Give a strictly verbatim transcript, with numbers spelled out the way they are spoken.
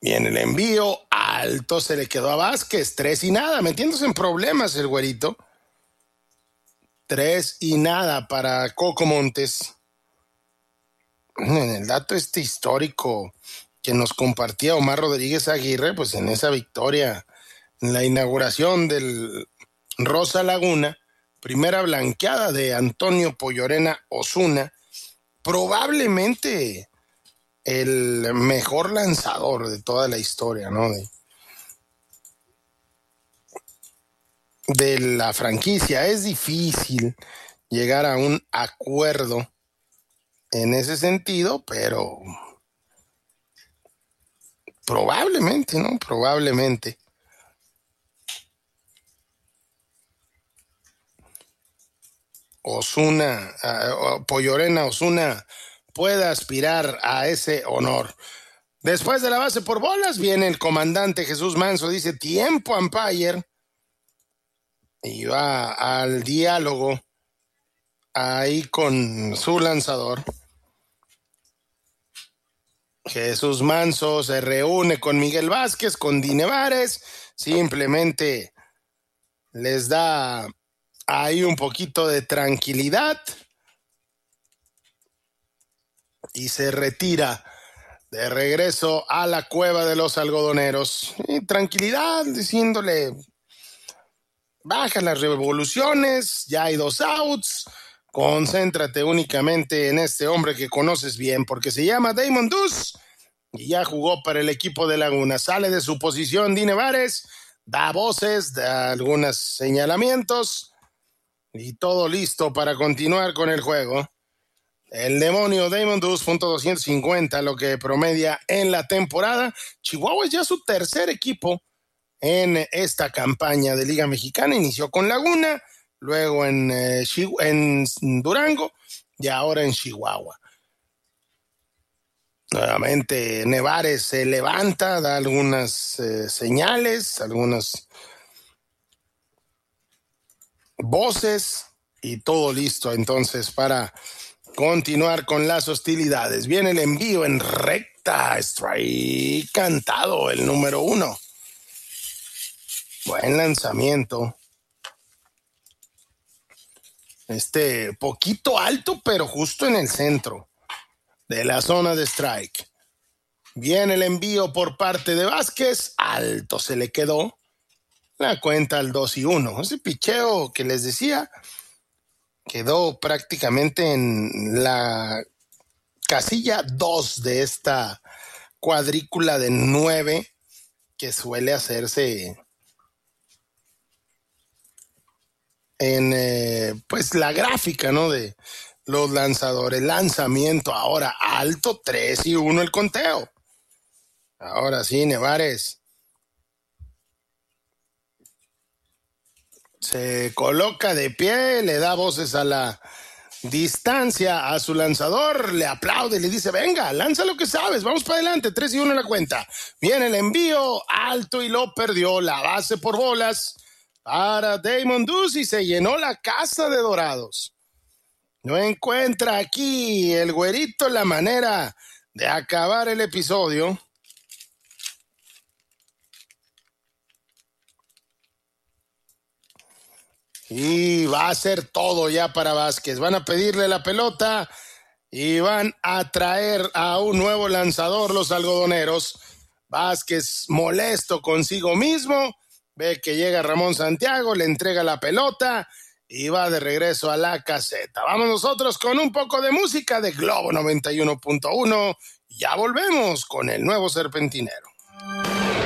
Viene el envío, alto, se le quedó a Vázquez, tres y nada, metiéndose en problemas el güerito. Tres y nada para Coco Montes. En el dato este histórico que nos compartía Omar Rodríguez Aguirre, pues en esa victoria, en la inauguración del Rosa Laguna, primera blanqueada de Antonio Pollorena Osuna, probablemente el mejor lanzador de toda la historia, ¿no? De, de la franquicia. Es difícil llegar a un acuerdo en ese sentido, pero probablemente, ¿no? Probablemente. Osuna, uh, Pollorena Osuna pueda aspirar a ese honor. Después de la base por bolas, viene el comandante Jesús Manso, dice tiempo umpire, y va al diálogo ahí con su lanzador. Jesús Manso se reúne con Miguel Vázquez, con Di Nevares, simplemente les da ahí un poquito de tranquilidad y se retira de regreso a la cueva de los algodoneros. Y tranquilidad, diciéndole, baja las revoluciones, ya hay dos outs, concéntrate únicamente en este hombre que conoces bien, porque se llama Damon Duz y ya jugó para el equipo de Laguna. Sale de su posición Di Nevares, da voces, da algunos señalamientos y todo listo para continuar con el juego. El demonio Damon Duz, punto doscientos cincuenta, lo que promedia en la temporada. Chihuahua es ya su tercer equipo en esta campaña de Liga Mexicana. Inició con Laguna, luego en, eh, en Durango y ahora en Chihuahua. Nuevamente Nevares se levanta, da algunas eh, señales, algunas voces y todo listo entonces para continuar con las hostilidades. Viene el envío en recta, strike cantado, el número uno. Buen lanzamiento. Este poquito alto, pero justo en el centro de la zona de strike. Viene el envío por parte de Vázquez, alto se le quedó. La cuenta al dos y uno. Ese picheo que les decía quedó prácticamente en la casilla dos de esta cuadrícula de nueve que suele hacerse en eh, pues la gráfica, ¿no? De los lanzadores. Lanzamiento ahora alto, tres y uno el conteo. Ahora sí, Nevares se coloca de pie, le da voces a la distancia a su lanzador, le aplaude y le dice, venga, lanza lo que sabes, vamos para adelante, tres y uno en la cuenta. Viene el envío, alto y lo perdió, la base por bolas para Damon Duz y se llenó la casa de dorados. No encuentra aquí el güerito la manera de acabar el episodio. Y va a ser todo ya para Vázquez. Van a pedirle la pelota y van a traer a un nuevo lanzador los algodoneros. Vázquez molesto consigo mismo. Ve que llega Ramón Santiago, le entrega la pelota y va de regreso a la caseta. Vamos nosotros con un poco de música de Globo noventa y uno punto uno. Ya volvemos con el nuevo Serpentinero.